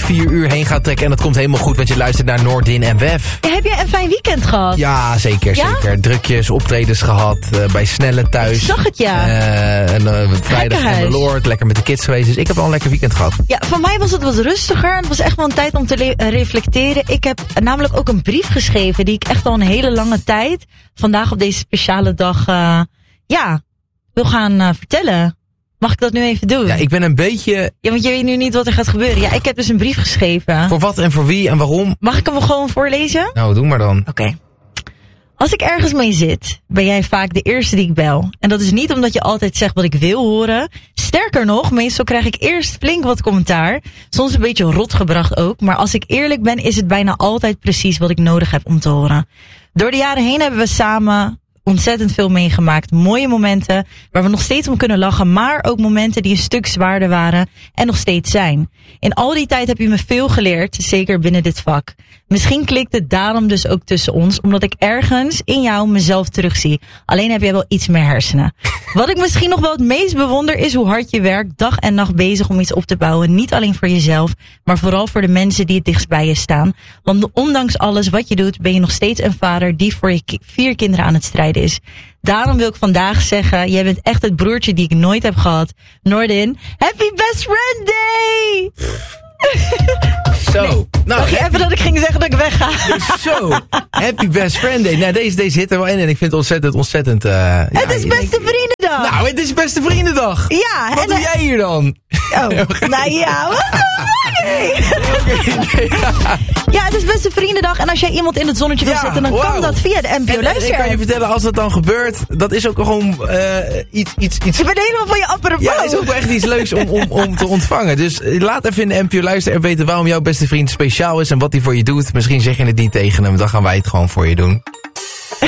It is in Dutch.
4 uur heen gaat trekken. En dat komt helemaal goed, want je luistert naar Noordin en Wef. Ja, heb jij een fijn weekend gehad? Ja, zeker, Ja? zeker. Drukjes, optredens gehad, bij Snelle thuis. Ik zag het, ja. Vrijdag van de Lord, lekker met de kids geweest. Dus ik heb wel een lekker weekend gehad. Ja, voor mij was het wat rustiger. Het was echt wel een tijd om te reflecteren. Ik heb namelijk ook een brief geschreven die ik echt al een hele lange tijd, vandaag op deze speciale dag, wil gaan vertellen. Mag ik dat nu even doen? Ja, ik ben een beetje... Ja, want je weet nu niet wat er gaat gebeuren. Ja, ik heb dus een brief geschreven. Voor wat en voor wie en waarom? Mag ik hem gewoon voorlezen? Nou, doe maar dan. Oké. Als ik ergens mee zit, ben jij vaak de eerste die ik bel. En dat is niet omdat je altijd zegt wat ik wil horen. Sterker nog, meestal krijg ik eerst flink wat commentaar. Soms een beetje rot gebracht ook. Maar als ik eerlijk ben, is het bijna altijd precies wat ik nodig heb om te horen. Door de jaren heen hebben we samen ontzettend veel meegemaakt. Mooie momenten waar we nog steeds om kunnen lachen. Maar ook momenten die een stuk zwaarder waren en nog steeds zijn. In al die tijd heb je me veel geleerd, zeker binnen dit vak. Misschien klikt het daarom dus ook tussen ons, omdat ik ergens in jou mezelf terugzie. Alleen heb jij wel iets meer hersenen. Wat ik misschien nog wel het meest bewonder is hoe hard je werkt, dag en nacht bezig om iets op te bouwen. Niet alleen voor jezelf, maar vooral voor de mensen die het dichtst bij je staan. Want ondanks alles wat je doet, ben je nog steeds een vader die voor je 4 kinderen aan het strijden is. Daarom wil ik vandaag zeggen, jij bent echt het broertje die ik nooit heb gehad. Noordin, Happy Best Friend Day! Zo. Nee, Nou, dacht je even dat ik ging zeggen dat ik wegga? Dus zo. Happy Best Friend Day. Nou, deze zit er wel in en ik vind het ontzettend... Het is beste vriendendag! Nou, het is beste vriendendag. Ja. Wat doe jij hier dan? Oh, nou ja, wat Ja, het is beste vriendendag. En als jij iemand in het zonnetje wil zetten, dan kan dat via de NPO Luister. Ik kan je vertellen, als dat dan gebeurt, dat is ook gewoon iets... Je bent helemaal van je apropos. Ja, het is ook wel echt iets leuks om te ontvangen. Dus laat even in de NPO Luister en weten waarom jouw beste vriend speciaal is en wat hij voor je doet. Misschien zeg je het niet tegen hem, dan gaan wij het gewoon voor je doen.